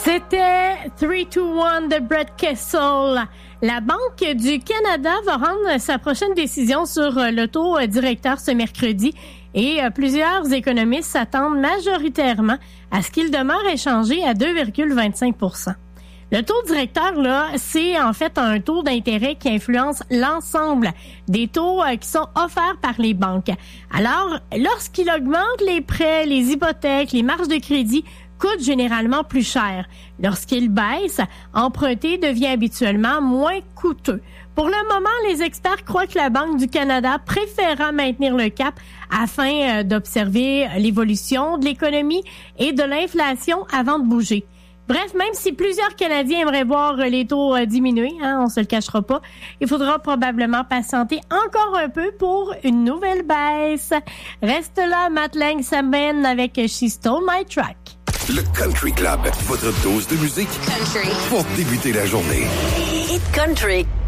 C'était 3-2-1 de Brett Kessel. La Banque du Canada va rendre sa prochaine décision sur le taux directeur ce mercredi et plusieurs économistes s'attendent majoritairement à ce qu'il demeure échangé à 2,25 %. Le taux directeur, là, c'est en fait un taux d'intérêt qui influence l'ensemble des taux qui sont offerts par les banques. Alors, lorsqu'il augmente les prêts, les hypothèques, les marges de crédit coûtent généralement plus cher. Lorsqu'il baisse, emprunter devient habituellement moins coûteux. Pour le moment, les experts croient que la Banque du Canada préférera maintenir le cap afin d'observer l'évolution de l'économie et de l'inflation avant de bouger. Bref, même si plusieurs Canadiens aimeraient voir les taux diminuer, on se le cachera pas, il faudra probablement patienter encore un peu pour une nouvelle baisse. Reste là, Matt Lang s'amène avec She Stole My Track. Le Country Club, votre dose de musique country pour débuter la journée. Hit country.